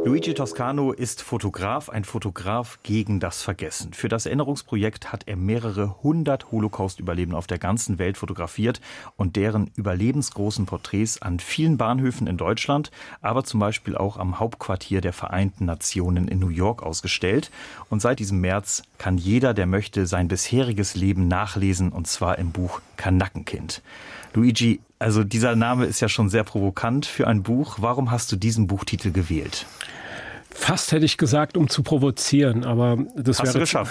Luigi Toscano ist Fotograf, ein Fotograf gegen das Vergessen. Für das Erinnerungsprojekt hat er mehrere 100 Holocaust-Überlebende auf der ganzen Welt fotografiert und deren überlebensgroßen Porträts an vielen Bahnhöfen in Deutschland, aber zum Beispiel auch am Hauptquartier der Vereinten Nationen in New York ausgestellt. Und seit diesem März kann jeder, der möchte, sein bisheriges Leben nachlesen, und zwar im Buch Kanackenkind. Luigi, also dieser Name ist ja schon sehr provokant für ein Buch. Warum hast du diesen Buchtitel gewählt? Fast hätte ich gesagt, um zu provozieren, aber das Hast du geschafft.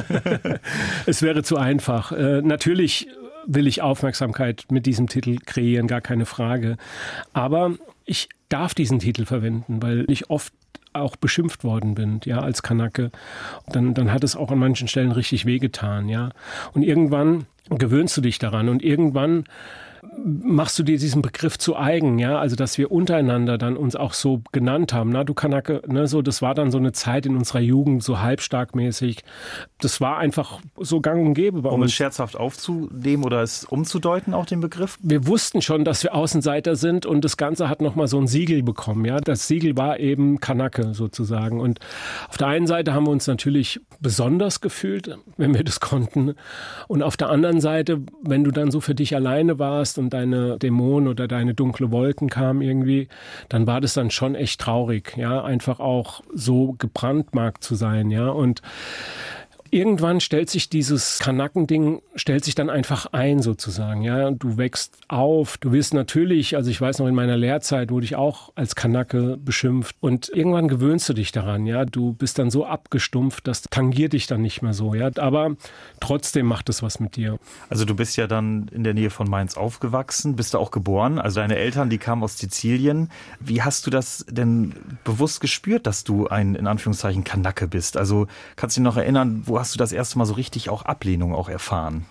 Es wäre zu einfach. Natürlich will ich Aufmerksamkeit mit diesem Titel kreieren, gar keine Frage. Aber ich darf diesen Titel verwenden, weil ich oft auch beschimpft worden bin, ja, als Kanake. Dann hat es auch an manchen Stellen richtig wehgetan, ja. Und irgendwann gewöhnst du dich daran und irgendwann machst du dir diesen Begriff zu eigen, ja, also dass wir untereinander dann uns auch so genannt haben, na du Kanake, ne, so, das war dann so eine Zeit in unserer Jugend, so halbstarkmäßig, das war einfach so gang und gäbe bei uns. Um es scherzhaft aufzunehmen oder es umzudeuten, auch den Begriff? Wir wussten schon, dass wir Außenseiter sind und das Ganze hat nochmal so ein Siegel bekommen, ja, das Siegel war eben Kanake sozusagen und auf der einen Seite haben wir uns natürlich besonders gefühlt, wenn wir das konnten und auf der anderen Seite, wenn du dann so für dich alleine warst und deine Dämonen oder deine dunkle Wolken kamen irgendwie, dann war das dann schon echt traurig, ja, einfach auch so gebrandmarkt zu sein, ja, und irgendwann stellt sich dieses Kanackending, stellt sich dann einfach ein sozusagen, ja, du wächst auf, du wirst natürlich, also ich weiß noch in meiner Lehrzeit wurde ich auch als Kanake beschimpft und irgendwann gewöhnst du dich daran, ja, du bist dann so abgestumpft, das tangiert dich dann nicht mehr so, ja, aber trotzdem macht es was mit dir. Also du bist ja dann in der Nähe von Mainz aufgewachsen, bist da auch geboren, also deine Eltern, die kamen aus Sizilien. Wie hast du das denn bewusst gespürt, dass du ein, in Anführungszeichen, Kanake bist? Also kannst du dich noch erinnern, wo hast du das erste Mal so richtig auch Ablehnung auch erfahren?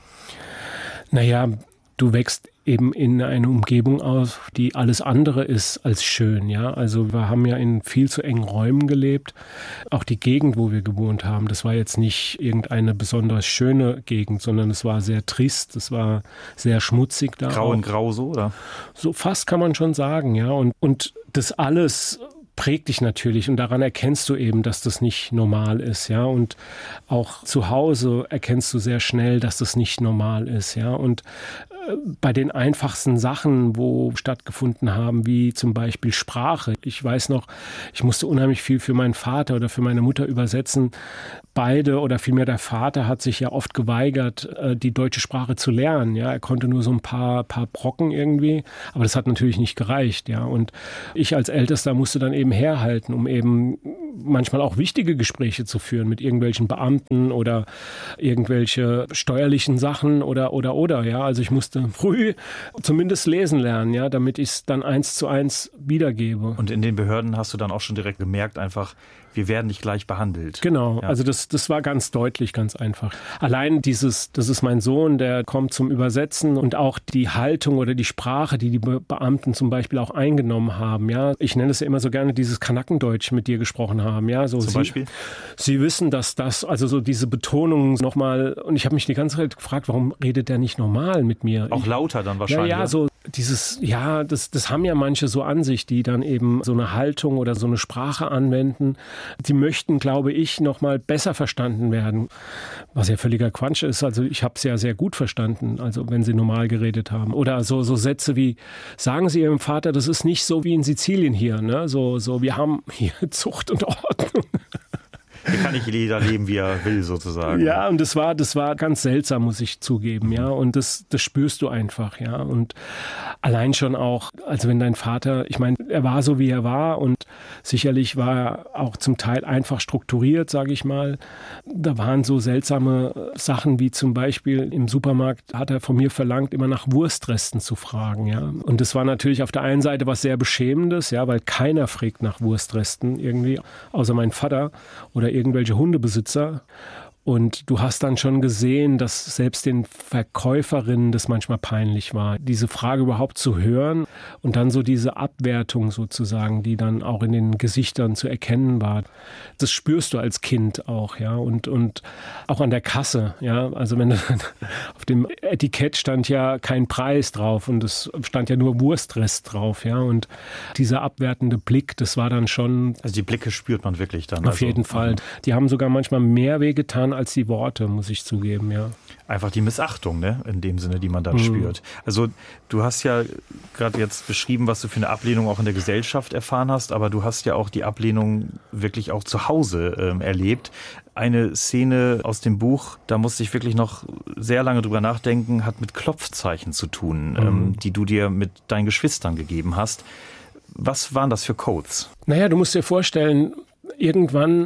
Naja, du wächst eben in eine Umgebung auf, die alles andere ist als schön, ja. Also wir haben ja in viel zu engen Räumen gelebt. Auch die Gegend, wo wir gewohnt haben, das war jetzt nicht irgendeine besonders schöne Gegend, sondern es war sehr trist, es war sehr schmutzig da. Grau in Grau so, oder? So fast kann man schon sagen, ja. Und das alles prägt dich natürlich und daran erkennst du eben, dass das nicht normal ist, ja, und auch zu Hause erkennst du sehr schnell, dass das nicht normal ist, ja, und bei den einfachsten Sachen, wo stattgefunden haben, wie zum Beispiel Sprache. Ich weiß noch, ich musste unheimlich viel für meinen Vater oder für meine Mutter übersetzen. Beide oder vielmehr der Vater hat sich ja oft geweigert, die deutsche Sprache zu lernen. Ja, er konnte nur so ein paar Brocken irgendwie, aber das hat natürlich nicht gereicht. Ja, und ich als Ältester musste dann eben herhalten, um eben manchmal auch wichtige Gespräche zu führen mit irgendwelchen Beamten oder irgendwelche steuerlichen Sachen oder. Ja, also ich musste früh zumindest lesen lernen, ja, damit ich es dann 1:1 wiedergebe. Und in den Behörden hast du dann auch schon direkt gemerkt, einfach, wir werden nicht gleich behandelt. Genau, ja. Also das war ganz deutlich, ganz einfach. Allein das ist mein Sohn, der kommt zum Übersetzen und auch die Haltung oder die Sprache, die Beamten zum Beispiel auch eingenommen haben, ja. Ich nenne es ja immer so gerne dieses Kanackendeutsch mit dir gesprochen haben, ja. So zum Beispiel? Sie wissen, dass das, also so diese Betonung nochmal, und ich habe mich die ganze Zeit gefragt, warum redet der nicht normal mit mir? Auch lauter dann wahrscheinlich. Ja, so dieses, ja, das haben ja manche so an sich, die dann eben so eine Haltung oder so eine Sprache anwenden. Die möchten, glaube ich, nochmal besser verstanden werden. Was ja völliger Quatsch ist. Also ich habe es ja sehr gut verstanden, also wenn sie normal geredet haben. Oder so Sätze wie, sagen Sie Ihrem Vater, das ist nicht so wie in Sizilien hier, ne? So, wir haben hier Zucht und Ordnung. Hier kann nicht jeder leben, wie er will, sozusagen. Ja, und das war ganz seltsam, muss ich zugeben, ja. Und das spürst du einfach, ja. Und allein schon auch, also wenn dein Vater, ich meine, er war so, wie er war und sicherlich war er auch zum Teil einfach strukturiert, sage ich mal. Da waren so seltsame Sachen wie zum Beispiel im Supermarkt hat er von mir verlangt, immer nach Wurstresten zu fragen, ja. Und das war natürlich auf der einen Seite was sehr Beschämendes, ja, weil keiner fragt nach Wurstresten irgendwie, außer mein Vater oder irgendwelche Hundebesitzer. Und du hast dann schon gesehen, dass selbst den Verkäuferinnen das manchmal peinlich war, diese Frage überhaupt zu hören und dann so diese Abwertung sozusagen, die dann auch in den Gesichtern zu erkennen war. Das spürst du als Kind auch, ja, und auch an der Kasse, ja. Also wenn auf dem Etikett stand ja kein Preis drauf und es stand ja nur Wurstrest drauf, ja. Und dieser abwertende Blick, das war dann schon. Also die Blicke spürt man wirklich dann. Auf jeden Fall. Die haben sogar manchmal mehr wehgetan als die Worte, muss ich zugeben, ja. Einfach die Missachtung, ne, in dem Sinne, die man dann spürt. Also du hast ja gerade jetzt beschrieben, was du für eine Ablehnung auch in der Gesellschaft erfahren hast, aber du hast ja auch die Ablehnung wirklich auch zu Hause erlebt. Eine Szene aus dem Buch, da musste ich wirklich noch sehr lange drüber nachdenken, hat mit Klopfzeichen zu tun, die du dir mit deinen Geschwistern gegeben hast. Was waren das für Codes? Naja, du musst dir vorstellen, irgendwann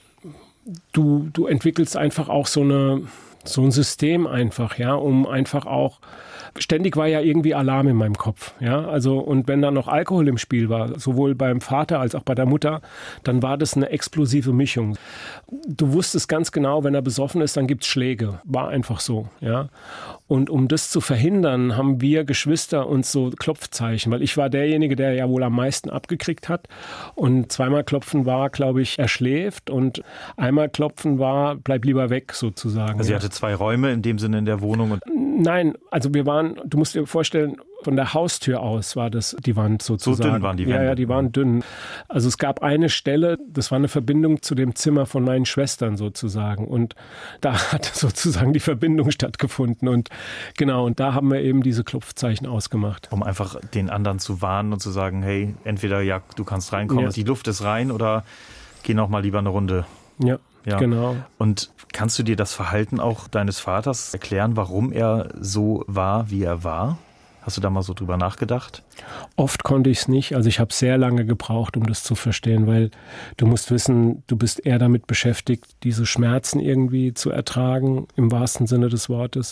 du entwickelst einfach auch so ein System einfach, ja, um einfach auch, ständig war ja irgendwie Alarm in meinem Kopf, ja, also und wenn dann noch Alkohol im Spiel war, sowohl beim Vater als auch bei der Mutter, dann war das eine explosive Mischung. Du wusstest ganz genau, wenn er besoffen ist, dann gibt's Schläge, war einfach so, ja. Und um das zu verhindern, haben wir Geschwister uns so Klopfzeichen, weil ich war derjenige, der ja wohl am meisten abgekriegt hat und zweimal klopfen war, glaube ich, er schläft und einmal klopfen war, bleib lieber weg sozusagen. Also ihr hatte 2 Räume in dem Sinne in der Wohnung? Und nein, also wir waren, du musst dir vorstellen, von der Haustür aus war das die Wand sozusagen. So dünn waren die Wände? Ja, die waren dünn. Also es gab eine Stelle, das war eine Verbindung zu dem Zimmer von meinen Schwestern sozusagen. Und da hat sozusagen die Verbindung stattgefunden. Und genau, und da haben wir eben diese Klopfzeichen ausgemacht. Um einfach den anderen zu warnen und zu sagen, hey, entweder ja, du kannst reinkommen, Ja. die Luft ist rein oder geh noch mal lieber eine Runde. Ja. Genau. Und kannst du dir das Verhalten auch deines Vaters erklären, warum er so war, wie er war? Hast du da mal so drüber nachgedacht? Oft konnte ich es nicht. Also ich habe sehr lange gebraucht, um das zu verstehen, weil du musst wissen, du bist eher damit beschäftigt, diese Schmerzen irgendwie zu ertragen, im wahrsten Sinne des Wortes.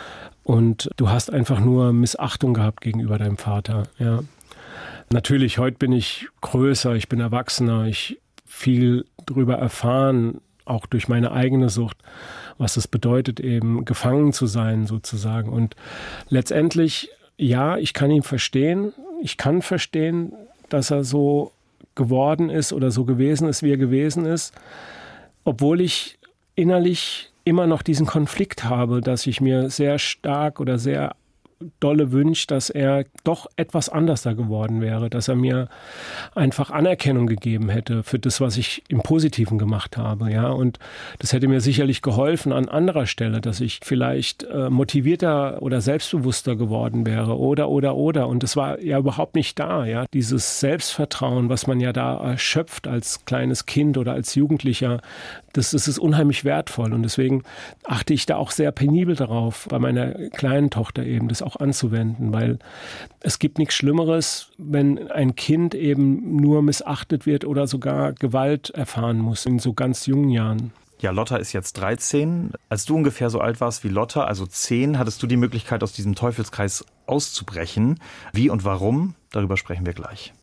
Und du hast einfach nur Missachtung gehabt gegenüber deinem Vater. Ja. Natürlich, heute bin ich größer, ich bin erwachsener, ich viel drüber erfahren, auch durch meine eigene Sucht, was es bedeutet, eben gefangen zu sein sozusagen. Und letztendlich, ja, ich kann ihn verstehen. Ich kann verstehen, dass er so geworden ist oder so gewesen ist, wie er gewesen ist, obwohl ich innerlich immer noch diesen Konflikt habe, dass ich mir sehr stark oder sehr dolle wünscht, dass er doch etwas anders da geworden wäre, dass er mir einfach Anerkennung gegeben hätte für das, was ich im Positiven gemacht habe, ja, und das hätte mir sicherlich geholfen an anderer Stelle, dass ich vielleicht motivierter oder selbstbewusster geworden wäre oder und das war ja überhaupt nicht da, ja, dieses Selbstvertrauen, was man ja da erschöpft als kleines Kind oder als Jugendlicher, das ist unheimlich wertvoll und deswegen achte ich da auch sehr penibel darauf, bei meiner kleinen Tochter eben das auch anzuwenden, weil es gibt nichts Schlimmeres, wenn ein Kind eben nur missachtet wird oder sogar Gewalt erfahren muss in so ganz jungen Jahren. Ja, Lotta ist jetzt 13. Als du ungefähr so alt warst wie Lotta, also 10, hattest du die Möglichkeit, aus diesem Teufelskreis auszubrechen. Wie und warum? Darüber sprechen wir gleich.